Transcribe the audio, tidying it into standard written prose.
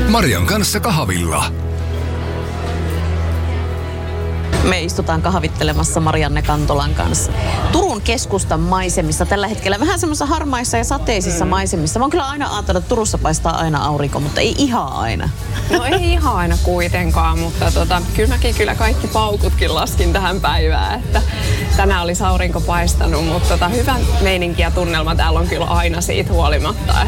Marian kanssa kahvilla. Me istutaan kahvittelemassa Marianne Kantolan kanssa Turun keskustan maisemissa tällä hetkellä. Vähän semmoisissa harmaissa ja sateisissa maisemissa. Mä oon kyllä aina ajatellut, että Turussa paistaa aina aurinko, mutta ei ihan aina. No ei ihan aina kuitenkaan, mutta kyllä kaikki paukutkin laskin tähän päivään. Että tänään olisi aurinko paistanut, mutta hyvä meininki ja tunnelma täällä on kyllä aina siitä huolimatta.